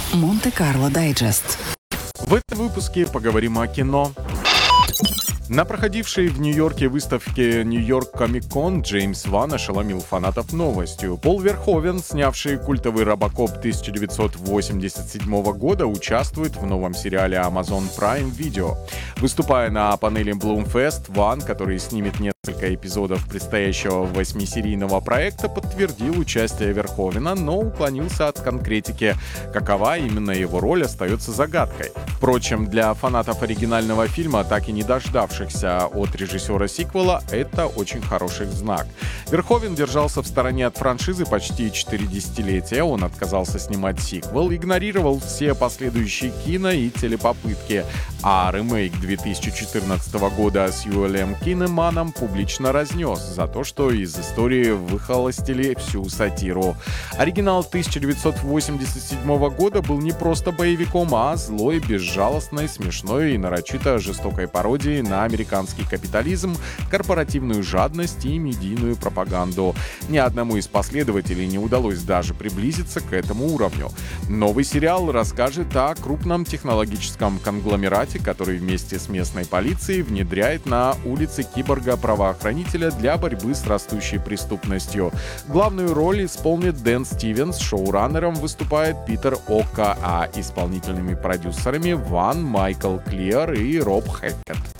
Монте-Карло Дайджест. В этом выпуске поговорим о кино. На проходившей в Нью-Йорке выставке Нью-Йорк Комик-Кон Джеймс Ван ошеломил фанатов новостью. Пол Верховен, снявший культовый «Робокоп» 1987 года, участвует в новом сериале Amazon Prime Video. Выступая на панели Bloomfest, Ван, который снимет несколько эпизодов предстоящего 8-серийного проекта, подтвердил участие Верховена, но уклонился от конкретики. Какова именно его роль, остается загадкой. Впрочем, для фанатов оригинального фильма, так и не дождавшихся от режиссера сиквела, это очень хороший знак. Верховен держался в стороне от франшизы почти 4 десятилетия. Он отказался снимать сиквел, игнорировал все последующие кино и телепопытки. А ремейк 2014 года с Юэлем Кинеманом публично разнес за то, что из истории выхолостили всю сатиру. Оригинал 1987 года был не просто боевиком, а злой, безжалостной, смешной и нарочито жестокой пародией на американский капитализм, корпоративную жадность и медийную пропаганду. Ни одному из последователей не удалось даже приблизиться к этому уровню. Новый сериал расскажет о крупном технологическом конгломерате, который вместе с местной полицией внедряет на улице киборга-правоохранителя для борьбы с растущей преступностью. Главную роль исполнит Дэн Стивенс, шоураннером выступает Питер Ока, а исполнительными продюсерами Ван, Майкл Клиер и Роб Хэккет.